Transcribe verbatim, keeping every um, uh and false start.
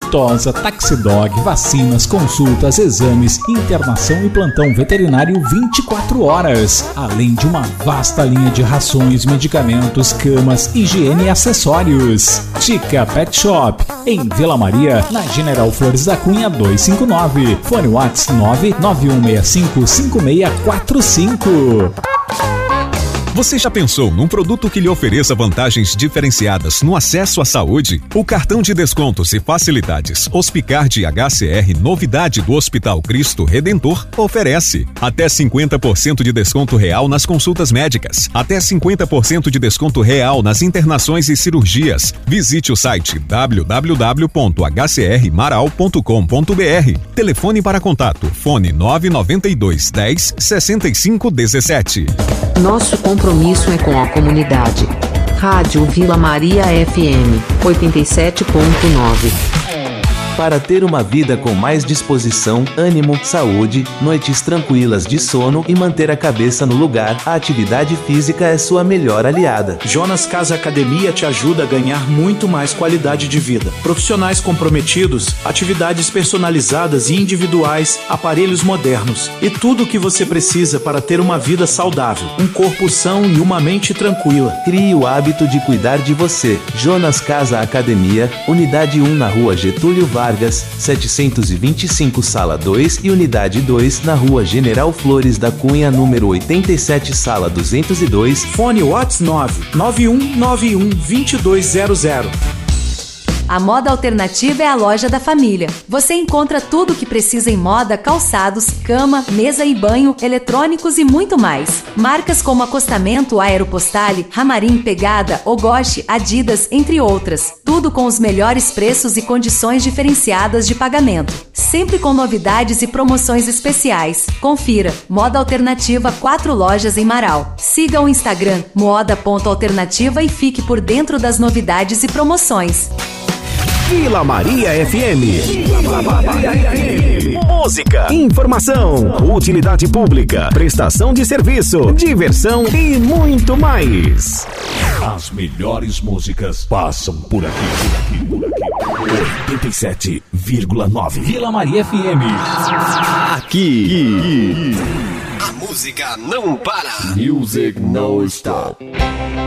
Tosa, Taxidog, vacinas, consultas, exames, internação e plantão veterinário vinte e quatro horas. Além de uma vasta linha de rações, medicamentos, camas, higiene e acessórios. Tica Pet Shop, em Vila Maria, na General Flores da Cunha duzentos e cinquenta e nove. Fone WhatsApp nove nove um seis cinco cinco seis quatro cinco. Você já pensou num produto que lhe ofereça vantagens diferenciadas no acesso à saúde? O cartão de descontos e facilidades Hospicard H C R, novidade do Hospital Cristo Redentor, oferece até cinquenta por cento de desconto real nas consultas médicas, até cinquenta por cento de desconto real nas internações e cirurgias. Visite o site w w w ponto h c r maral ponto com ponto b r. Telefone para contato, fone nove nove dois dez sessenta e cinco dezessete. Nosso compromisso é com a comunidade. Rádio Vila Maria F M, oitenta e sete ponto nove. Para ter uma vida com mais disposição, ânimo, saúde, noites tranquilas de sono e manter a cabeça no lugar, a atividade física é sua melhor aliada. Jonas Casa Academia te ajuda a ganhar muito mais qualidade de vida. Profissionais comprometidos, atividades personalizadas e individuais, aparelhos modernos e tudo o que você precisa para ter uma vida saudável, um corpo são e uma mente tranquila. Crie o hábito de cuidar de você. Jonas Casa Academia, Unidade um na Rua Getúlio Vargas, setecentos e vinte e cinco, Sala dois e Unidade dois na Rua General Flores da Cunha, número oitenta e sete, Sala duzentos e dois. Fone WhatsApp nove nove um nove um dois dois zero zero. A Moda Alternativa é a loja da família. Você encontra tudo o que precisa em moda, calçados, cama, mesa e banho, eletrônicos e muito mais. Marcas como Acostamento, Aeropostale, Ramarim, Pegada, Ogoshi, Adidas, entre outras. Tudo com os melhores preços e condições diferenciadas de pagamento. Sempre com novidades e promoções especiais. Confira. Moda Alternativa, quatro lojas em Marau. Siga o Instagram moda ponto alternativa e fique por dentro das novidades e promoções. Vila Maria F M. Vila Maria F M. Música, informação, utilidade pública, prestação de serviço, diversão e muito mais. As melhores músicas passam por aqui, por aqui, por aqui. oitenta e sete vírgula nove. Vila Maria F M. Aqui. A música não para. Music no stop.